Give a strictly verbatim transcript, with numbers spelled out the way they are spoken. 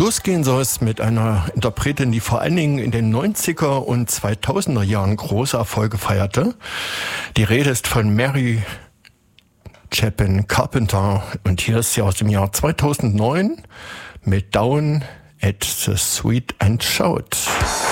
Losgehen soll es mit einer Interpretin, die vor allen Dingen in den neunziger und zweitausender Jahren große Erfolge feierte. Die Rede ist von Mary Chapin Carpenter und hier ist sie aus dem Jahr zweitausendneun mit Down at the Sweet and Shout.